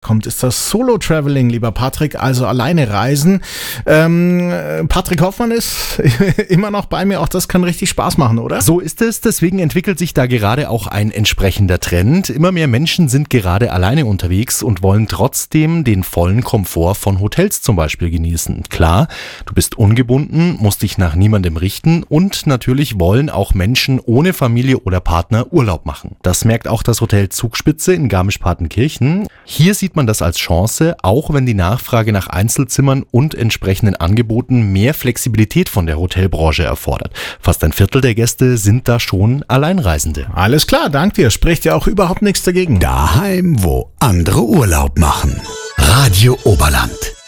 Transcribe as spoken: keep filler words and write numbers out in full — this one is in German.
kommt, ist das Solo-Traveling, lieber Patrick, also alleine reisen. Ähm, Patrick Hoffmann ist immer noch bei mir, auch das kann richtig Spaß machen, oder? So ist es, deswegen entwickelt sich da gerade auch ein entsprechender Trend. Immer mehr Menschen sind gerade alleine unterwegs und wollen trotzdem den vollen Komfort von Hotels zum Beispiel genießen. Klar, du bist ungebunden, musst dich nach niemandem richten und natürlich wollen auch Menschen ohne Familie oder Partner Urlaub machen. Das merkt auch das Hotel Zugspitze in Garmisch-Partenkirchen. Hier sieht man das als Chance, auch wenn die Nachfrage nach Einzelzimmern und entsprechenden Angeboten mehr Flexibilität von der Hotelbranche erfordert. Fast ein Viertel der Gäste sind da schon Alleinreisende. Alles klar, dank dir. Spricht ja auch überhaupt nichts dagegen. Daheim, wo andere Urlaub machen. Radio Oberland.